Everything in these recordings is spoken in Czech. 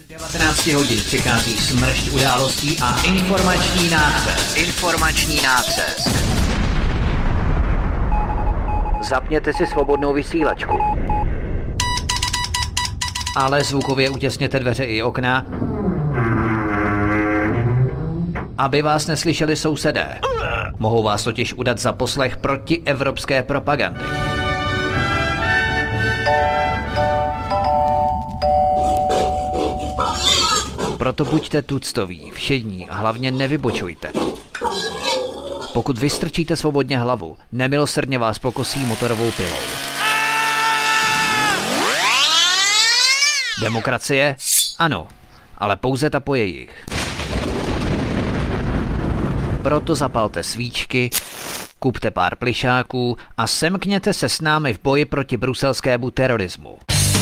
19 hodin přichází smršť událostí a informační nácest. Zapněte si svobodnou vysílačku. Ale zvukově utěsněte dveře i okna, aby vás neslyšeli sousedé. Mohou vás totiž udat za poslech protievropské propagandy. Proto buďte tuctoví, všední a hlavně nevybočujte. Pokud vystrčíte svobodně hlavu, nemilosrdně vás pokosí motorovou pilou. Demokracie? Ano, ale pouze ta po jejich. Proto zapalte svíčky, kupte pár plišáků a semkněte se s námi v boji proti bruselskému terorismu.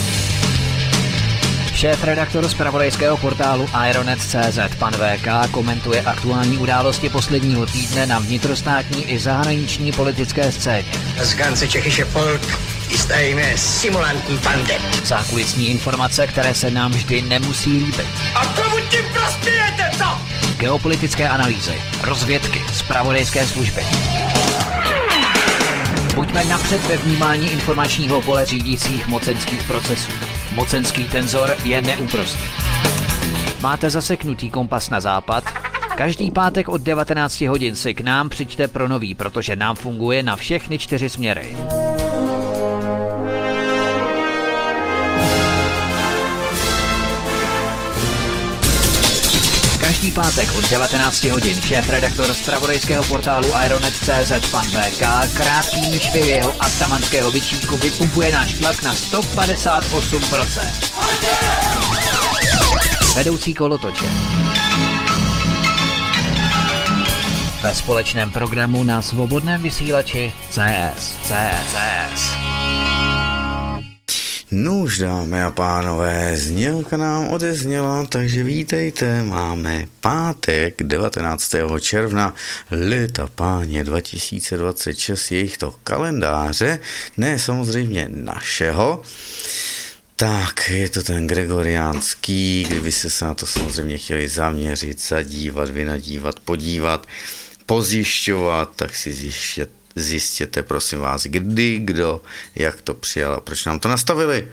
Šéf-redaktor zpravodajského portálu Ironet.cz pan VK komentuje aktuální události posledního týdne na vnitrostátní i zahraniční politické scéně. Das ganze tschechische Volk ist eine Simulantenbande. Zákulisní informace, které se nám vždy nemusí líbit. A komu tím prospějete, co? Geopolitické analýzy, rozvědky, zpravodajské služby. Buďme napřed ve vnímání informačního pole řídících mocenských procesů. Mocenský tenzor je neúprosný. Máte zaseknutý kompas na západ? Každý pátek od 19 hodin si k nám přijďte pro nový, protože nám funguje na všechny 4 směry. Každý pátek od 19 hodin šéf-redaktor zpravodajského portálu Ironet.cz pan VK krátkým myšvy jeho atamanského bičíku vypumpuje náš tlak na 158%. Vedoucí kolotoče. Ve společném programu na svobodném vysílači CS. Nuž, dámy a pánové, znělka nám odezněla, takže vítejte, máme pátek 19. června, leta páně 2026, jejich to kalendáře, ne samozřejmě našeho, tak je to ten gregoriánský, kdyby se na to samozřejmě chtěli zaměřit, zadívat, vynadívat, podívat, pozjišťovat, tak si zjistěte, prosím vás, kdy, kdo, jak to přijal a proč nám to nastavili.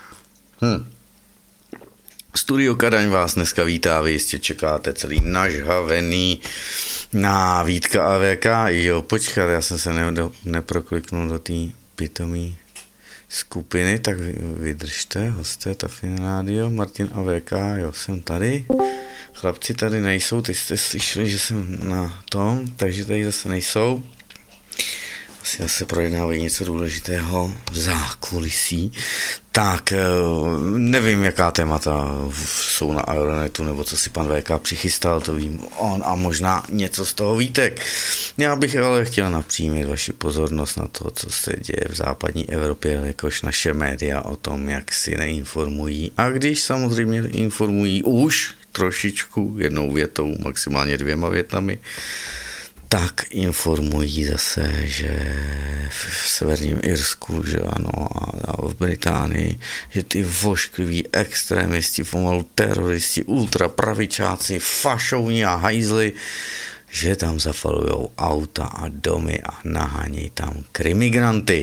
Studio Kadaň vás dneska vítá, vy jistě čekáte celý nažhavený na Vítka a VK. Jo, počkat, já jsem se neprokliknul do té pitomý skupiny, tak vydržte, hosté, Tafin Radio, Martin a VK, jo, jsem tady. Chlapci tady nejsou, teď jste slyšeli, že jsem na tom, takže tady zase nejsou. Asi se projednávají něco důležitého v zákulisí. Tak, nevím, jaká témata jsou na Ironetu, nebo co si pan VK přichystal, to vím on a možná něco z toho Vítek. Já bych ale chtěl napřímit vaši pozornost na to, co se děje v západní Evropě, jakož naše média o tom, jak si neinformují. A když samozřejmě informují už trošičku, jednou větou, maximálně 2 větami, tak informují zase, že v severním Irsku, že ano, a v Británii, že ty voškliví extrémisti, pomalu teroristi, ultrapravičáci, fašouni a hajzli, že tam zapalujou auta a domy a nahánějí tam krimigranty.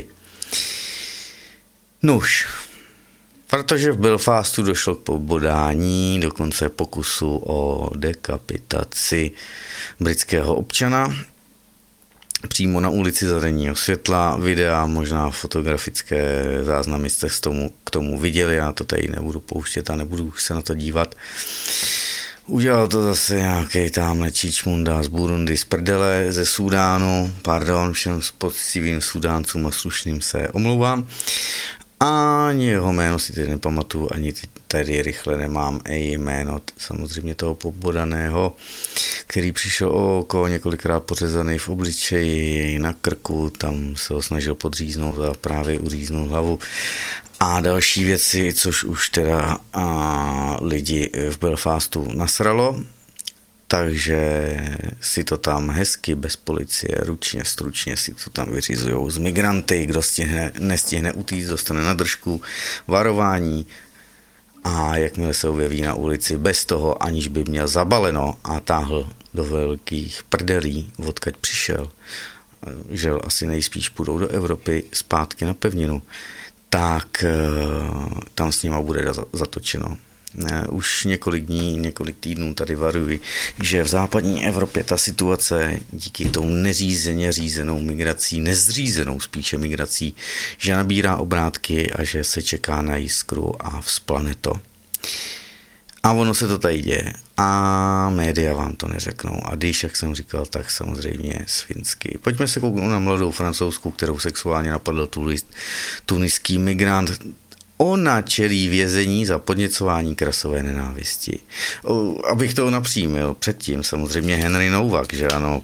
Nuž, protože v Belfastu došlo k pobodání, dokonce pokusu o dekapitaci britského občana přímo na ulici za denního světla, videa, možná fotografické záznamy jste k tomu viděli, já to tady nebudu pouštět a nebudu se na to dívat. Udělal to zase nějaký tamhle čičmunda z Burundi, z prdele, ze Súdánu, pardon, všem poctivým Súdáncům a slušným se omlouvám. Ani jeho jméno si teď nepamatuju, ani tady rychle nemám jméno samozřejmě toho pobodaného, který přišel o oko, několikrát pořezaný v obličeji, na krku, tam se ho snažil podříznout a právě uříznul hlavu. A další věci, což už teda lidi v Belfastu nasralo, takže si to tam hezky, bez policie, ručně, stručně si to tam vyřizujou z migranty, kdo nestihne utíct, dostane na držku, varování a jakmile se objeví na ulici bez toho, aniž by měl zabaleno a táhl do velkých prdelí, odkud přišel, že asi nejspíš půjdou do Evropy zpátky na pevninu, tak tam s nima bude zatočeno. Už několik dní, několik týdnů tady varuji, že v západní Evropě ta situace díky tou neřízeně řízenou migrací, nezřízenou spíše migrací, že nabírá obrátky a že se čeká na jiskru a vzplane to. A ono se to tady děje. A média vám to neřeknou. A když, jak jsem říkal, tak samozřejmě svinsky. Pojďme se kouknout na mladou Francouzku, kterou sexuálně napadl tuniský migrant. Ona čelí vězení za podněcování k rasové nenávisti. Abych to napřímil, předtím samozřejmě Henry Nowak, že ano,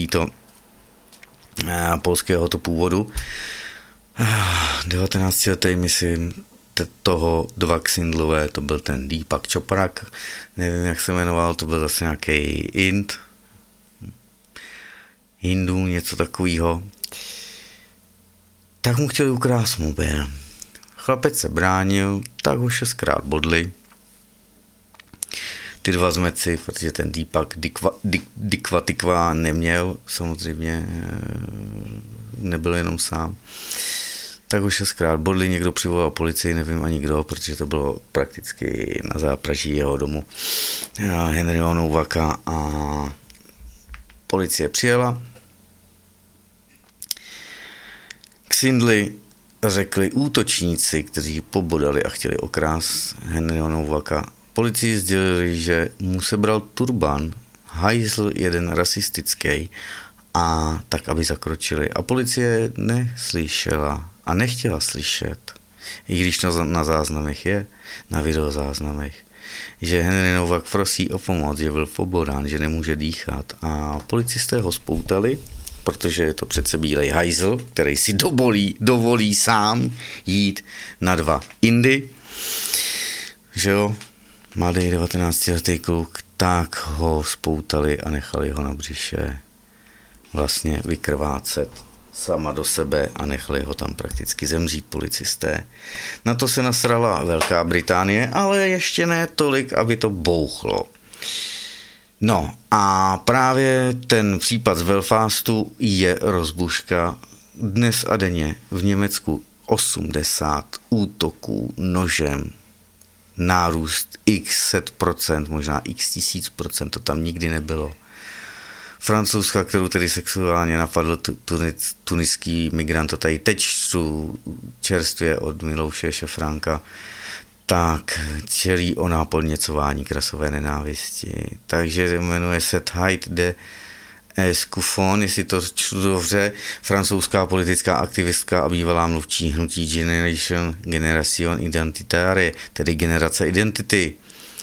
polského to původu, 19letý, myslím, toho dva Ksindlové, to byl ten Deepak Choprak, nevím, jak se jmenoval, to byl zase nějaký Hindu, něco takového. Tak mu chtěli ukrást mobil. Chlapec se bránil, tak ho 6krát bodli. Ty dva zmeci, protože ten Deepak Tikva neměl, samozřejmě nebyl jenom sám. Tak ho 6krát bodli, někdo přivolal policii, nevím ani kdo, protože to bylo prakticky na zápraží jeho domu Henryho Nowaka a policie přijela. Ksindly řekli útočníci, kteří pobodali a chtěli okrást Henryho Nowaka. Policii sdělili, že mu sebral turban, hajzl jeden rasistický, a tak, aby zakročili. A policie neslyšela a nechtěla slyšet, i když na záznamech je, na videozáznamech, že Henry Nowak prosí o pomoc, že byl pobodán, že nemůže dýchat. A policisté ho spoutali, protože je to přece bílej hajzl, který si dovolí sám jít na dva Indy. Že jo, mladý 19letý kluk, tak ho spoutali a nechali ho na břiše vlastně vykrvácet sama do sebe a nechali ho tam prakticky zemřít policisté. Na to se nasrala Velká Británie, ale ještě ne tolik, aby to bouchlo. No a právě ten případ z Belfastu je rozbuška. Dnes a denně v Německu 80 útoků nožem, nárůst x set procent, možná x 1000%, to tam nikdy nebylo. Francouzska, kterou tedy sexuálně napadl tuniský migrant, to tady teď čtu čerstvě od Milouše Šafránka, tak čelí ona podněcování k rasové nenávisti. Takže jmenuje se Tide de Escuffon, jestli to čtu dobře, francouzská politická aktivistka a bývalá mluvčí hnutí Generation Identitaire, tedy generace identity.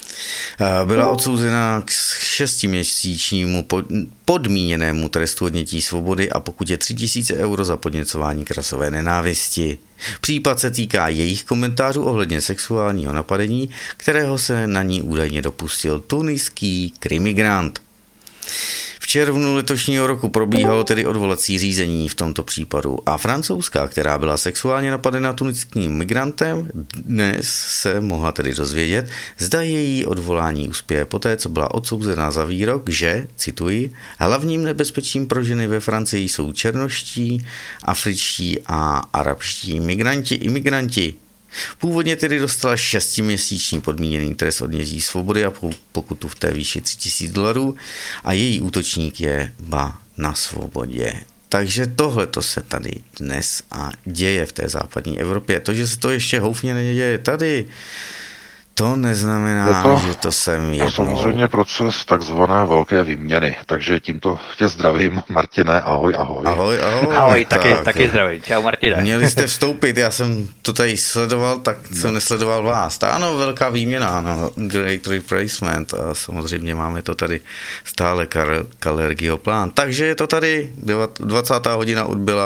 Byla odsouzena k 6měsíčnímu podmíněnému trestu odnětí svobody a pokud je 3000 euro za podněcování k rasové nenávisti. Případ se týká jejich komentářů ohledně sexuálního napadení, kterého se na ní údajně dopustil tuniský krimigrant. V červnu letošního roku probíhalo tedy odvolací řízení v tomto případu a francouzská, která byla sexuálně napadena tuniským migrantem, dnes se mohla tedy dozvědět, zda její odvolání uspěje poté, co byla odsouzena za výrok, že, cituji, hlavním nebezpečím pro ženy ve Francii jsou černoští, afričtí a arabští imigranti. Původně tedy dostala 6měsíční podmíněný trest odnětí svobody a pokutu v té výši $3000 a její útočník je na svobodě. Takže tohle to se tady dnes a děje v té západní Evropě. To, že se to ještě houfně neděje tady, to neznamená, že to jsem jednou. To samozřejmě proces takzvané velké výměny. Takže tímto tě zdravím, Martine, ahoj. Ahoj. Ahoj, taky zdravím. Čau, Martine. Měli jste vstoupit, já jsem to tady sledoval, tak jsem nesledoval vás. Ano, velká výměna, no, Great Replacement a samozřejmě máme to tady stále Kalergio plán. Takže je to tady, 20. hodina odbyla,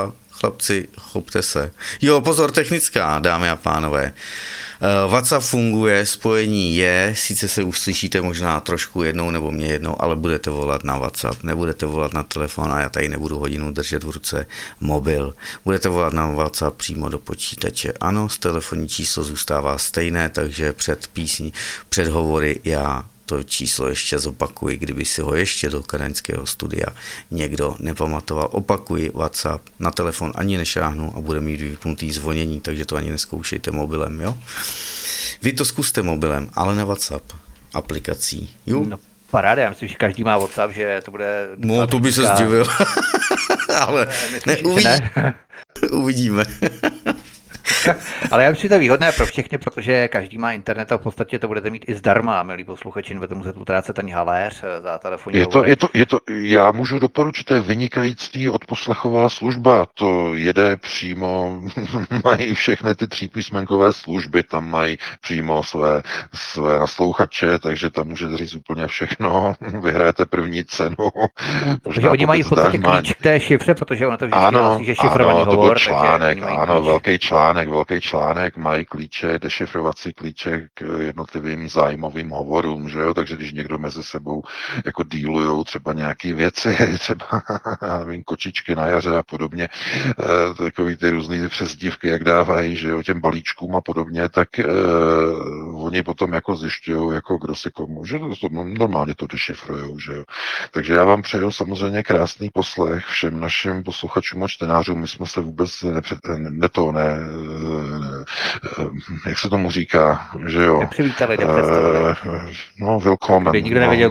chlapci, chopte se. Jo, pozor, technická, dámy a pánové. WhatsApp funguje, spojení je, sice se uslyšíte možná trošku jednou nebo mě jednou, ale budete volat na WhatsApp, nebudete volat na telefon a já tady nebudu hodinu držet v ruce mobil. Budete volat na WhatsApp přímo do počítače. Ano, telefonní číslo zůstává stejné, takže před hovory já to číslo ještě zopakuji, kdyby si ho ještě do Kadaňského studia někdo nepamatoval. Opakuji, WhatsApp, na telefon ani nešáhnu a bude mít vypnutý zvonění, takže to ani neskoušejte mobilem, jo? Vy to zkuste mobilem, ale na WhatsApp aplikací, jo? No, paráda, já myslím, že každý má WhatsApp, že to bude... No, to by se zdivil. Ale uvidíme. Ale já myslím, že to je výhodné pro všechny, protože každý má internet a v podstatě to budete mít i zdarma, milí posluchači, nebudete muset utrácet ani haléř za telefonní hovory. Já můžu doporučit, to je vynikající odposlechová služba, to jede přímo, mají všechny ty třípísmenkové služby, tam mají přímo své naslouchače, takže tam můžete říct úplně všechno, vyhrajete první cenu. Protože oni mají v podstatě klíč k té šifře, protože ono to vždycky hlásí, že šifrovaný hovor. To byl článek, ano, velký článek, mají klíče, dešifrovací klíče k jednotlivým zájmovým hovorům, že jo, takže když někdo mezi sebou jako dealujou třeba nějaký věci, třeba, já nevím, kočičky na jaře a podobně, takový ty různý přezdívky, jak dávají, že jo, těm balíčkům a podobně, tak oni potom jako zjišťují, jako kdo si komu, že to normálně to dešifrujou, že jo. Takže já vám přeju samozřejmě krásný poslech všem našim posluchačům a čtenářům, my jsme se vůbec jak se tomu říká, že jo. Nepřivítali, no, welcome. Nikdo nevěděl,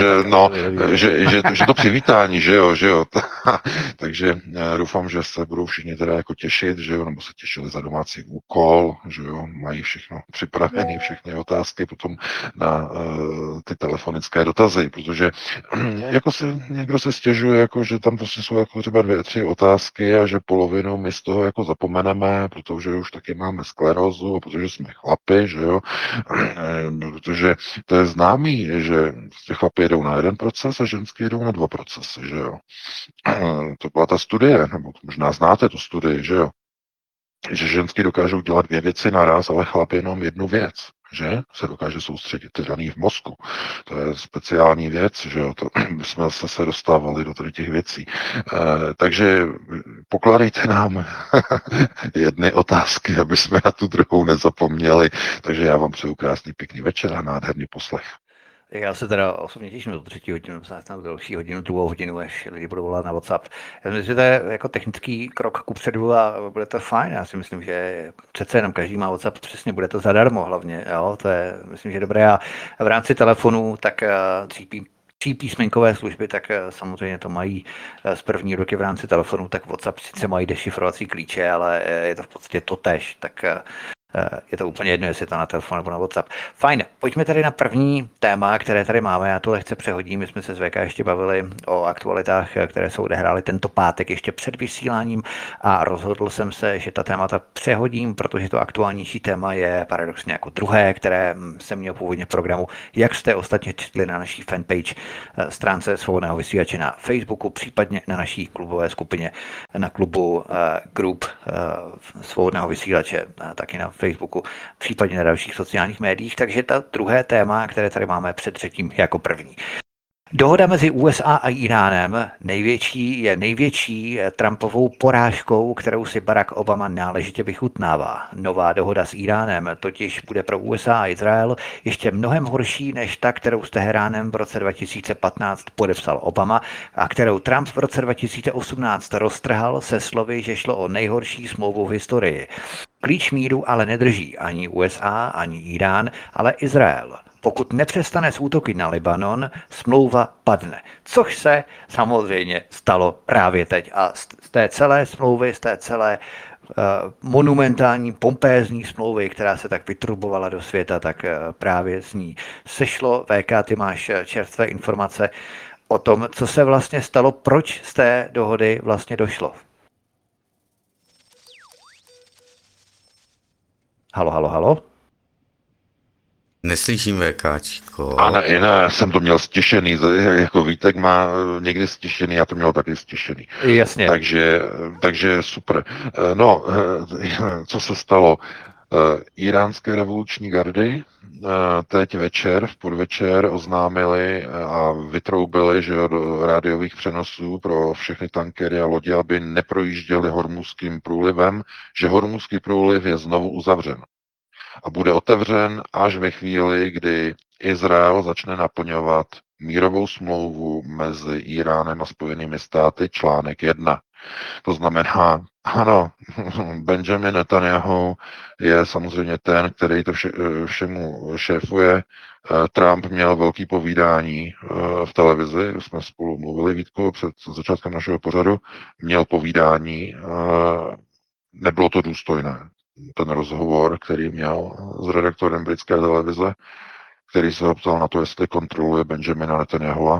že to přivítání, že jo. Takže doufám, že se budou všichni teda jako těšit, že jo, nebo se těšili za domácí úkol, že jo, mají všechno připravené, všechny otázky potom na ty telefonické dotazy, protože jako někdo se stěžuje, jako, že tam prostě jsou jako třeba 2-3 otázky a že polovinu my z toho jako zapomeneme, protože už taky máme sklerózu, protože jsme chlapi, že jo, protože to je známý, že chlapi jedou na jeden proces a ženský jedou na 2 procesy, že jo. To byla ta studie, nebo možná znáte tu studii, že jo, že ženský dokážou dělat 2 věci naraz, ale chlap jenom 1 věc, že se dokáže soustředit, ty daný v mozku. To je speciální věc, že jo, to jsme se dostávali do těch věcí. Takže pokládejte nám jedny otázky, aby jsme na tu druhou nezapomněli. Takže já vám přeju krásný, pěkný večer a nádherný poslech. Já se teda osobně těším do 3. hodinu, na další hodinu, 2. hodinu, až lidi budou volat na WhatsApp. Já myslím, že to je jako technický krok kupředu a bude to fajn. Já si myslím, že přece jenom každý má WhatsApp, přesně bude to zadarmo hlavně. Jo? To je, myslím, že dobré. A v rámci telefonu, tak třípísmenkové služby, tak samozřejmě to mají z první roky v rámci telefonu, tak WhatsApp sice mají dešifrovací klíče, ale je to v podstatě totéž, tak je to úplně jedno, jestli je to na telefon nebo na WhatsApp. Fajn, pojďme tady na první téma, které tady máme. Já to lehce přehodím. My jsme se s VK ještě bavili o aktualitách, které se odehrály tento pátek ještě před vysíláním a rozhodl jsem se, že ta témata přehodím, protože to aktuálnější téma je paradoxně jako druhé, které jsem měl původně v programu, jak jste ostatně četli na naší fanpage stránce Svobodného vysílače na Facebooku, případně na naší klubové skupině na klubu Group Svobodného vysílače, taky na Facebooku, případně na dalších sociálních médiích, takže ta druhé téma, které tady máme před třetím jako první. Dohoda mezi USA a Iránem je největší Trumpovou porážkou, kterou si Barack Obama náležitě vychutnává. Nová dohoda s Iránem totiž bude pro USA a Izrael ještě mnohem horší než ta, kterou s Teheránem v roce 2015 podepsal Obama a kterou Trump v roce 2018 roztrhal se slovy, že šlo o nejhorší smlouvu v historii. Klíč míru ale nedrží ani USA, ani Irán, ale Izrael. Pokud nepřestane s útoky na Libanon, smlouva padne. Což se samozřejmě stalo právě teď. A z té celé smlouvy, z té celé monumentální, pompézní smlouvy, která se tak vytrubovala do světa, tak právě z ní sešlo. VK, ty máš čerstvé informace o tom, co se vlastně stalo, proč z té dohody vlastně došlo. Halo. Neslyším VKčko. A ne, jsem to měl stišený, jako Vítek má někdy stišený, já to měl taky stišený. Jasně. Takže super. No, co se stalo? Iránské revoluční gardy teď večer, v podvečer oznámili a vytroubili, že do rádiových přenosů pro všechny tankery a lodě, aby neprojížděli Hormuzským průlivem, že Hormuzský průliv je znovu uzavřen. A bude otevřen až ve chvíli, kdy Izrael začne naplňovat mírovou smlouvu mezi Iránem a Spojenými státy, článek 1. To znamená, ano, Benjamin Netanyahu je samozřejmě ten, který to všemu šéfuje. Trump měl velký povídání v televizi, jsme spolu mluvili, Vítku, před začátkem našeho pořadu, měl povídání, nebylo to důstojné. Ten rozhovor, který měl s redaktorem britské televize, který se ho ptal na to, jestli kontroluje Benjamina Netanyahua.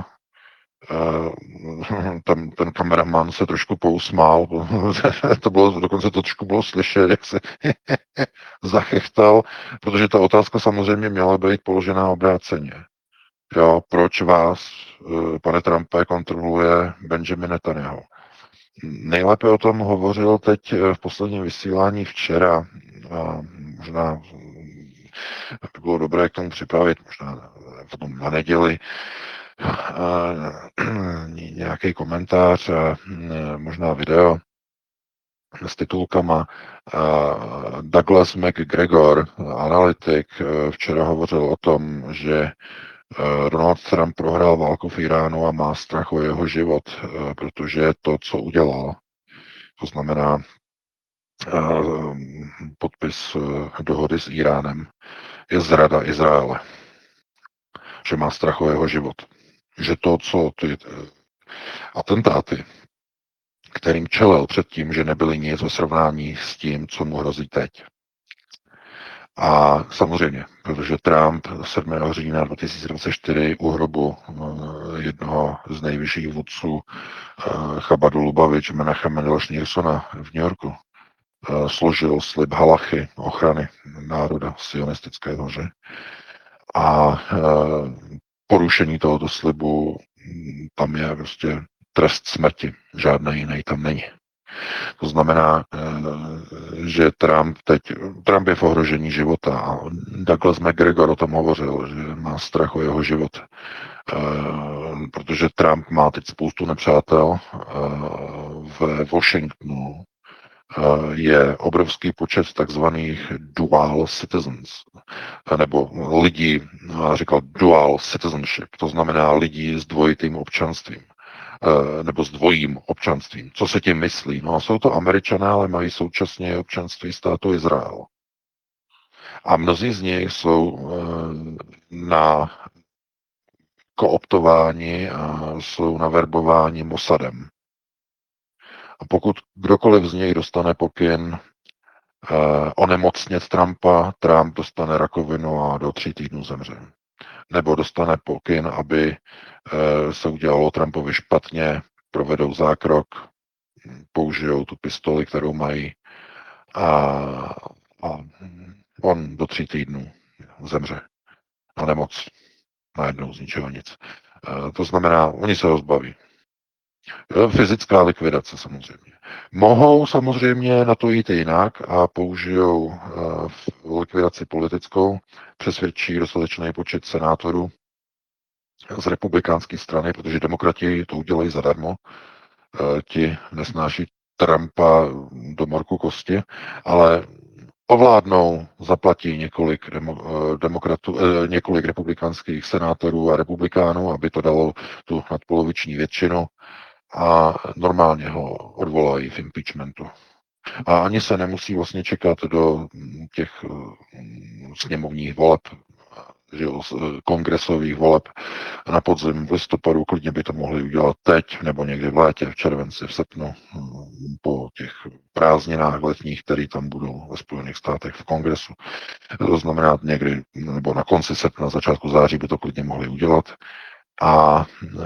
Ten kameraman se trošku pousmál, dokonce to trošku bylo slyšet, jak se zachechtal, protože ta otázka samozřejmě měla být položená obráceně. Jo, proč vás, pane Trumpe, kontroluje Benjamin Netanyahu? Nejlépe o tom hovořil teď v posledním vysílání včera. Možná by bylo dobré k tomu připravit, možná potom na neděli nějaký komentář a možná video s titulkama. Douglas McGregor, analytik, včera hovořil o tom, že Donald Trump prohrál válku v Iránu a má strach o jeho život, protože to, co udělal, to znamená podpis dohody s Iránem, je zrada Izraele. Že má strach o jeho život. Že to, co ty atentáty, kterým čelil předtím, že nebyly nic ve srovnání s tím, co mu hrozí teď. A samozřejmě, protože Trump 7. října 2024 u hrobu jednoho z nejvyšších vůdců Chabadu Lubavič, Menachem Mendela Schneersona v New Yorku, složil slib halachy, ochrany národa sionistického, že? A porušení tohoto slibu, tam je prostě trest smrti, žádný jiný tam není. To znamená, že Trump je v ohrožení života a Douglas McGregor o tom hovořil, že má strach o jeho život, protože Trump má teď spoustu nepřátel v Washingtonu, je obrovský počet takzvaných dual citizens, nebo lidí, říkal dual citizenship, to znamená lidí s dvojitým občanstvím, nebo s dvojím občanstvím. Co se tím myslí? No, jsou to Američané, ale mají současně občanství státu Izrael. A mnozí z nich jsou na kooptováni a jsou naverbováni Mossadem. A pokud kdokoliv z nich dostane pokyn onemocnět Trumpa, Trump dostane rakovinu a do 3 týdnů zemře. Nebo dostane pokyn, aby se udělalo Trumpovi špatně, provedou zákrok, použijou tu pistoli, kterou mají a on do 3 týdnů zemře na nemoc. Najednou z ničeho nic. To znamená, oni se ho zbaví. Fyzická likvidace samozřejmě. Mohou samozřejmě na to jít jinak a použijou likvidaci politickou, přesvědčí dostatečný počet senátorů z republikánské strany, protože demokrati to udělají zadarmo. Ti nesnáší Trumpa do morku kosti, ale ovládnou, zaplatí několik republikánských senátorů a republikánů, aby to dalo tu nadpoloviční většinu a normálně ho odvolají v impeachmentu. A ani se nemusí vlastně čekat do těch sněmovních voleb, kongresových voleb na podzim v listopadu, klidně by to mohli udělat teď, nebo někdy v létě, v červenci, v srpnu, po těch prázdninách letních, které tam budou ve Spojených státech v kongresu. To znamená někdy, nebo na konci srpna, začátku září by to klidně mohli udělat. A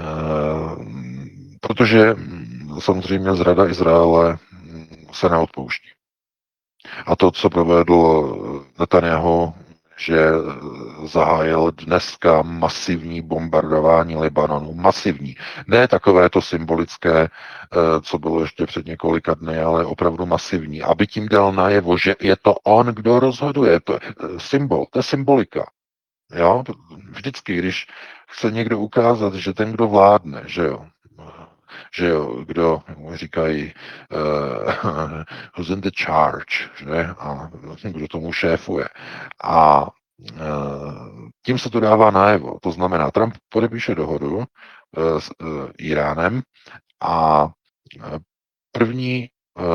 protože samozřejmě zrada Izraele se neodpouští. A to, co provedl Netanyahu, že zahájil dneska masivní bombardování Libanonu. Masivní. Ne takové to symbolické, co bylo ještě před několika dny, ale opravdu masivní. Aby tím dal najevo, že je to on, kdo rozhoduje. To je symbol, to je symbolika. Jo? Vždycky, když chce někdo ukázat, že ten, kdo vládne, že jo, kdo říkají who's in the charge, že? A kdo tomu šéfuje. A tím se to dává najevo. To znamená, Trump podepíše dohodu s Iránem a první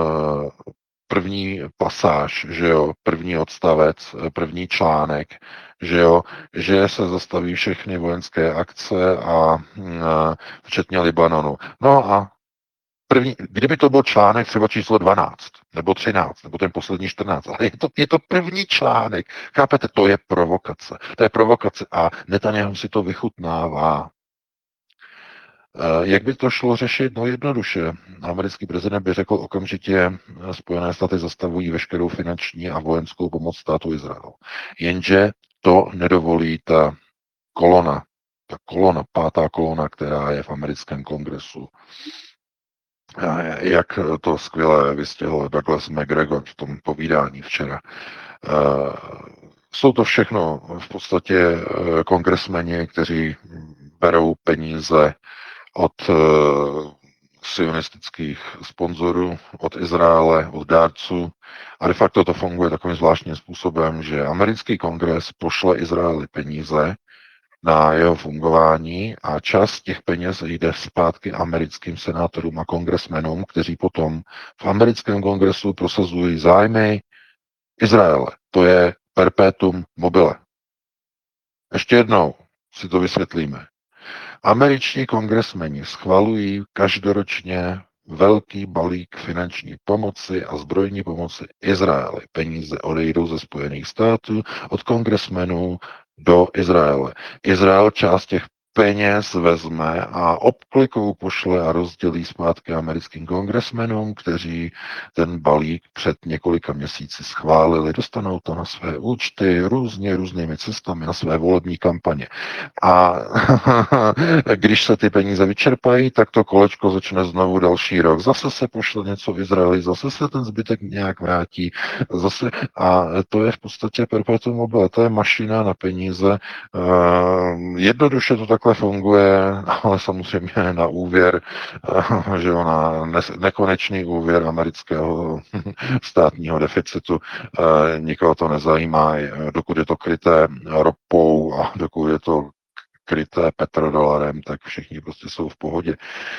první pasáž, že jo, první odstavec, první článek, že jo, že se zastaví všechny vojenské akce a včetně Libanonu. No a kdyby to byl článek třeba číslo 12, nebo 13, nebo ten poslední 14, ale je to první článek. Chápete, to je provokace. To je provokace a Netanyahu si to vychutnává. Jak by to šlo řešit? No jednoduše. Americký prezident by řekl okamžitě, Spojené státy zastavují veškerou finanční a vojenskou pomoc státu Izrael. Jenže to nedovolí ta pátá kolona, která je v americkém kongresu. Jak to skvěle vystihl Douglas McGregor v tom povídání včera. Jsou to všechno v podstatě kongresmeni, kteří berou peníze od sionistických sponzorů, od Izraele, od dárců. A de facto to funguje takovým zvláštním způsobem, že americký kongres pošle Izraeli peníze na jeho fungování a část těch peněz jde zpátky americkým senátorům a kongresmenům, kteří potom v americkém kongresu prosazují zájmy Izraele. To je perpetuum mobile. Ještě jednou si to vysvětlíme. Američtí kongresmeni schvalují každoročně velký balík finanční pomoci a zbrojní pomoci Izraeli. Peníze odejdou ze Spojených států od kongresmenů do Izraele. Izrael část těch peněz vezme a obklikou pošle a rozdělí zpátky americkým kongresmenům, kteří ten balík před několika měsíci schválili. Dostanou to na své účty různými cestami, na své volební kampaně. A když se ty peníze vyčerpají, tak to kolečko začne znovu další rok. Zase se pošle něco v Izraeli, zase se ten zbytek nějak vrátí. A to je v podstatě perpetuum mobile, to je mašina na peníze. Jednoduše to takhle funguje, ale samozřejmě na úvěr, že jo, na nekonečný úvěr amerického státního deficitu. Nikoho to nezajímá, dokud je to kryté ropou a dokud je to kryté petrodolarem, tak všichni prostě jsou v pohodě.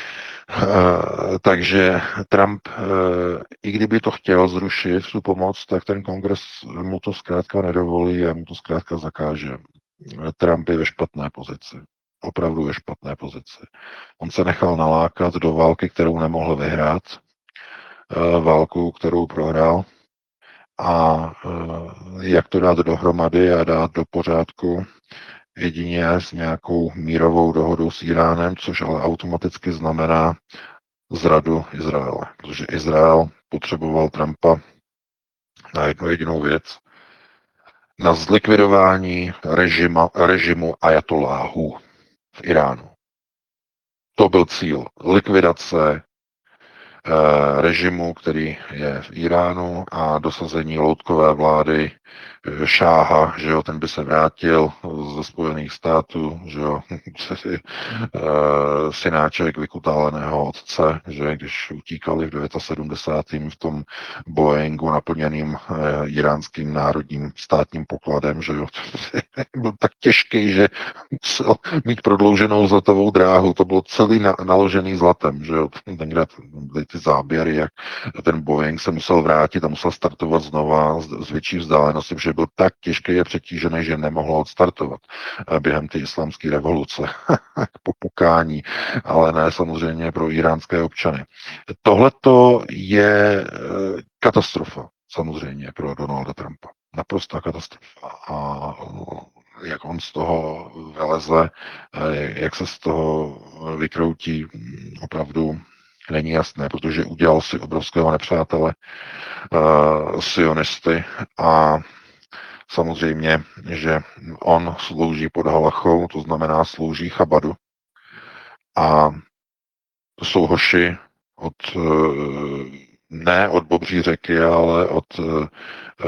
Takže Trump, i kdyby to chtěl zrušit, tu pomoc, tak ten kongres mu to zkrátka nedovolí a mu to zkrátka zakáže. Trump je ve špatné pozici. Opravdu ve špatné pozici. On se nechal nalákat do války, kterou nemohl vyhrát, válku, kterou prohrál. A jak to dát dohromady a dát do pořádku, jedině s nějakou mírovou dohodou s Iránem, což ale automaticky znamená zradu Izraele. Protože Izrael potřeboval Trumpa na jednu jedinou věc, na zlikvidování režimu ajatolláhů v Iránu. To byl cíl. Likvidace režimu, který je v Iránu a dosazení loutkové vlády Šáha, že jo, ten by se vrátil ze Spojených států, že jo, synáček vykutáleného otce, že když utíkali v 79. v tom Boeingu naplněným iránským národním státním pokladem, že jo, byl tak těžký, že musel mít prodlouženou zlatovou dráhu, to bylo celý naložený zlatem, že jo, tenkrát byly ty záběry, jak ten Boeing se musel vrátit a musel startovat znova z větší vzdálenosti, že byl tak těžký a přetížený, že nemohl odstartovat během té islámské revoluce k popukání, ale ne samozřejmě pro iránské občany. Tohleto je katastrofa samozřejmě pro Donalda Trumpa. Naprostá katastrofa. A jak on z toho vyleze, jak se z toho vykroutí, opravdu není jasné, protože udělal si obrovského nepřátele, sionisty, a samozřejmě, že on slouží pod halachou, to znamená slouží chabadu. A to jsou hoši od, ne od Bobří řeky, ale od